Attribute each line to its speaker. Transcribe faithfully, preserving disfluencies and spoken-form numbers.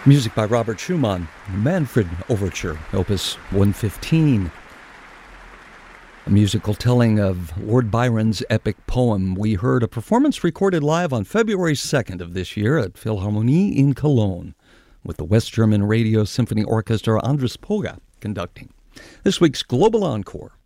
Speaker 1: Music by Robert Schumann, Manfred Overture, Opus one fifteen. A musical telling of Lord Byron's epic poem. We heard a performance recorded live on February second of this year at Philharmonie in Cologne, with the West German Radio Symphony Orchestra Andres Poga conducting. This week's Global Encore